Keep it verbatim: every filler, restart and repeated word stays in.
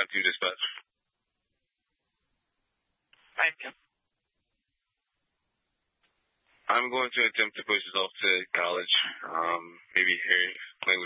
five two dispatch. Thank you. I'm going to attempt to push this off to college. Um, maybe here, play